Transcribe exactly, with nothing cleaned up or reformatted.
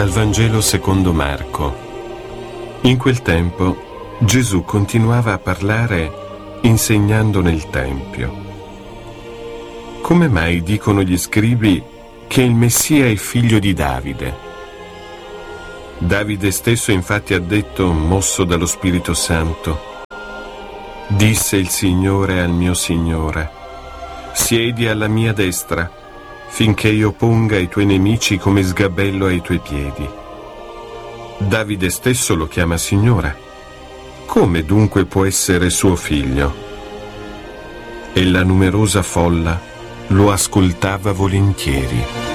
Dal Vangelo secondo Marco. In quel tempo Gesù continuava a parlare insegnando nel Tempio. Come mai dicono gli scribi che il Messia è figlio di Davide? Davide stesso infatti ha detto, mosso dallo Spirito Santo: disse il Signore al mio Signore: siedi alla mia destra, finché io ponga i tuoi nemici come sgabello ai tuoi piedi. Davide stesso lo chiama Signore. Come dunque può essere suo figlio? E la numerosa folla lo ascoltava volentieri.